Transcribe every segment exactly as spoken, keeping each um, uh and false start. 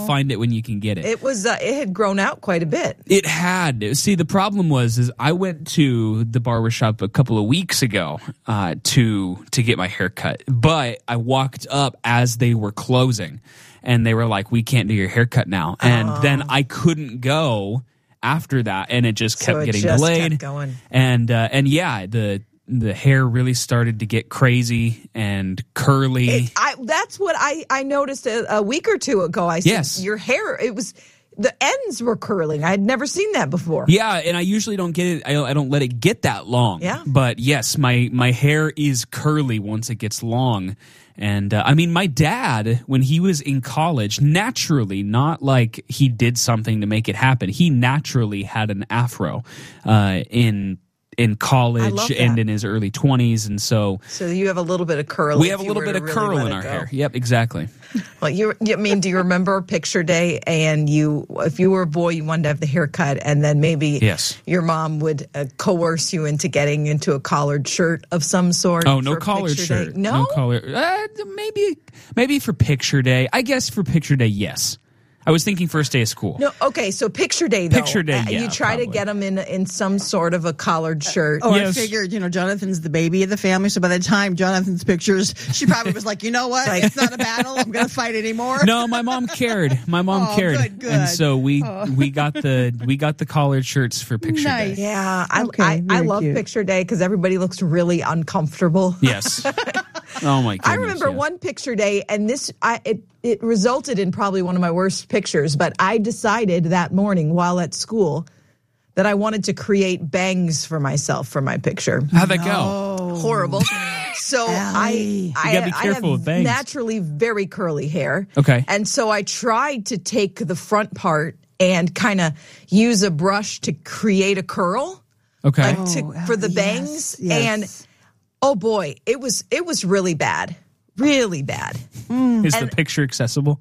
find it when you can get it. It was. Uh, it had grown out quite a bit. It had. See, the problem was, is I went to the barbershop a couple of weeks ago uh, to to get my hair cut, but I walked up as they were closing, and they were like, "We can't do your haircut now," and oh. then I couldn't go after that, and it just kept so it getting just delayed. Kept going. And uh, and yeah, the. The hair really started to get crazy and curly. It, I, that's what I, I noticed a, a week or two ago. I said, yes. your hair, it was, the ends were curling. I had never seen that before. Yeah, and I usually don't get it, I, I don't let it get that long. Yeah. But yes, my, my hair is curly once it gets long. And uh, I mean, my dad, when he was in college, naturally, not like he did something to make it happen, he naturally had an afro uh, in in college and in his early twenties, and so so you have a little bit of curl. We have a little bit of really curl in our hair. Yep, exactly. Well, you, you I mean, do you remember picture day? And you, if you were a boy, you wanted to have the haircut, and then maybe yes. your mom would uh, coerce you into getting into a collared shirt of some sort. Oh, no collared shirt. Day. No, no collar. Uh, maybe, maybe for picture day. I guess for picture day, yes. I was thinking first day of school. No, okay, so picture day, though. Picture day, yeah, You try probably. to get them in in some sort of a collared shirt. Oh, yes. I figured, you know, Jonathan's the baby of the family, so by the time Jonathan's pictures, she probably was like, you know what, like, it's not a battle, I'm going to fight anymore. No, my mom cared. My mom oh, cared. Good, good. And so we oh. we got the we got the collared shirts for picture nice. day. Yeah, I okay, I, I love cute. picture day because everybody looks really uncomfortable. Yes. Oh my goodness. I remember yeah. one picture day, and this I it it resulted in probably one of my worst pictures, but I decided that morning while at school that I wanted to create bangs for myself for my picture. How'd that go? Oh. Horrible. So Allie. I I, You gotta be I careful have with bangs. naturally very curly hair. Okay. And so I tried to take the front part and kind of use a brush to create a curl. Okay. Like to, Oh, for the yes, bangs. yes. And oh boy, it was it was really bad. Really bad. Is and- the picture accessible?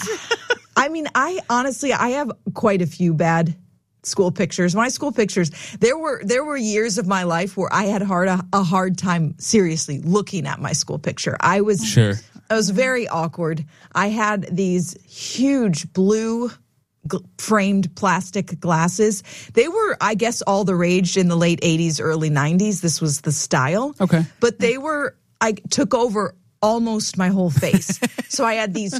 I mean, I honestly, I have quite a few bad school pictures. My school pictures, there were there were years of my life where I had hard a, a hard time seriously looking at my school picture. I was Sure. I was very awkward. I had these huge blue g- framed plastic glasses. They were, I guess, all the rage in the late eighties, early nineties. This was the style. Okay. But they were, I took over almost my whole face. So I had these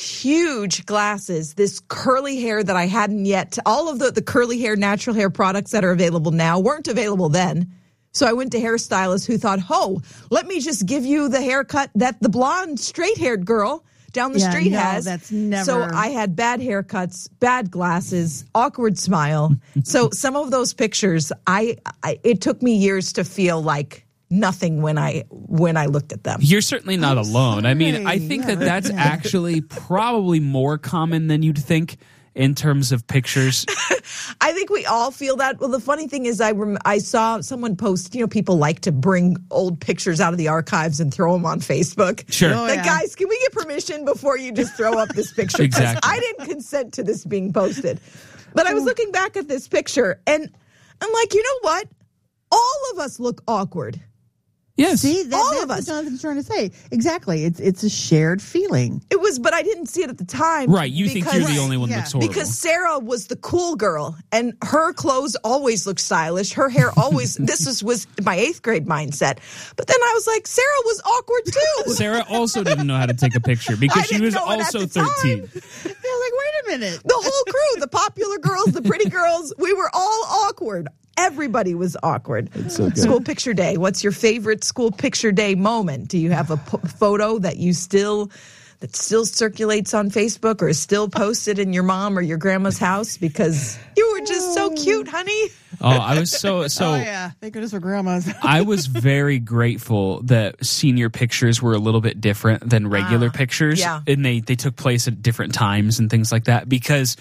huge glasses, this curly hair that I hadn't yet, all of the, the curly hair, natural hair products that are available now weren't available then. So I went to hairstylists who thought, oh, let me just give you the haircut that the blonde, straight-haired girl down the Yeah, street no, has. that's never- So I had bad haircuts, bad glasses, awkward smile. So some of those pictures, I, I it took me years to feel like nothing when I when I looked at them. You're certainly not I'm alone. I mean, I sorry. think Yeah, that that's yeah. actually probably more common than you'd think in terms of pictures. I think we all feel that. Well, the funny thing is I rem- I saw someone post, you know, people like to bring old pictures out of the archives and throw them on Facebook. Sure. Oh, Like, yeah. guys, can we get permission before you just throw up this picture? 'Cause Exactly. I didn't consent to this being posted. But I was looking back at this picture, and I'm like, you know what? All of us look awkward. Yes. See, that, All that's of what us. Jonathan's trying to say. Exactly. It's it's a shared feeling. It was, but I didn't see it at the time. Right. You think you're the because- only one yeah. that's horrible. Because Sarah was the cool girl, and her clothes always looked stylish. Her hair always, this was, was my eighth grade mindset. But then I was like, Sarah was awkward too. Sarah also didn't know how to take a picture because I she didn't was know it at also the time. thirteen. They're like, wait a minute. The whole crew, the popular girls, the pretty girls, we were all awkward. Everybody was awkward. so good. School picture day. What's your favorite school picture day moment? Do you have a p- photo that you still that still circulates on Facebook or is still posted in your mom or your grandma's house because you were just so cute, honey? Oh, I was so so. Oh, yeah. Thank goodness for grandmas. I was very grateful that senior pictures were a little bit different than regular Ah, pictures, yeah. and they they took place at different times and things like that because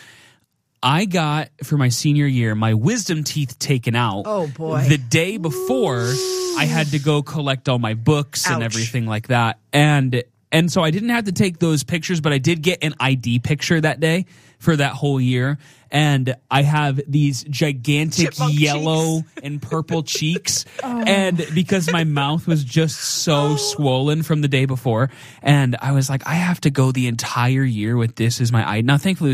I got for my senior year my wisdom teeth taken out. Oh, boy. The day before, I had to go collect all my books and Ouch. everything like that, and and so I didn't have to take those pictures, but I did get an I D picture that day for that whole year. And I have these gigantic Chipmunk yellow cheeks. and purple cheeks. And because my mouth was just so swollen from the day before. And I was like, I have to go the entire year with this as my eye. Now, thankfully,